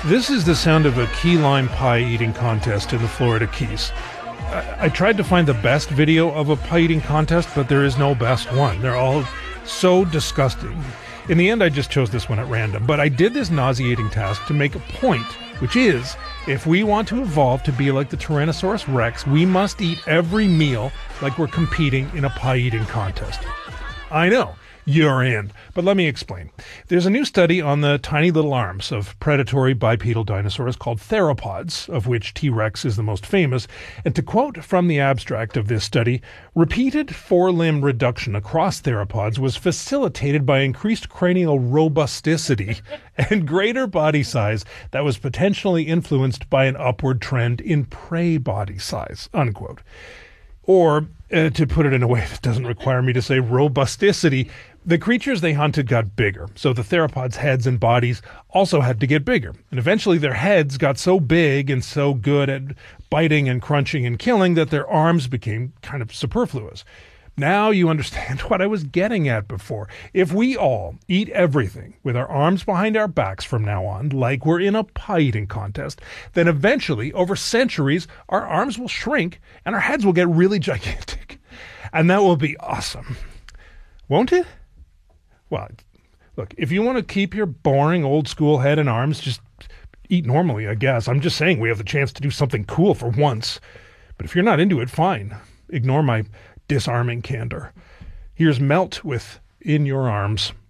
This is the sound of a key lime pie eating contest in the Florida Keys. I tried to find the best video of a pie eating contest, but there is no best one. They're all so disgusting. In the end, I just chose this one at random, but I did this nauseating task to make a point, which is, if we want to evolve to be like the Tyrannosaurus Rex, we must eat every meal like we're competing in a pie eating contest. I know. You're in. But let me explain. There's a new study on the tiny little arms of predatory bipedal dinosaurs called theropods, of which T-Rex is the most famous. And to quote from the abstract of this study, repeated four-limb reduction across theropods was facilitated by increased cranial robusticity and greater body size that was potentially influenced by an upward trend in prey body size, unquote. Or, to put it in a way that doesn't require me to say robusticity, the creatures they hunted got bigger, so the theropods' heads and bodies also had to get bigger. And eventually their heads got so big and so good at biting and crunching and killing that their arms became kind of superfluous. Now you understand what I was getting at before. If we all eat everything with our arms behind our backs from now on, like we're in a pie eating contest, then eventually, over centuries, our arms will shrink and our heads will get really gigantic. And that will be awesome. Won't it? Well, look, if you want to keep your boring old school head and arms, just eat normally, I guess. I'm just saying we have the chance to do something cool for once. But if you're not into it, fine. Ignore my disarming candor. Here's Melt with In Your Arms.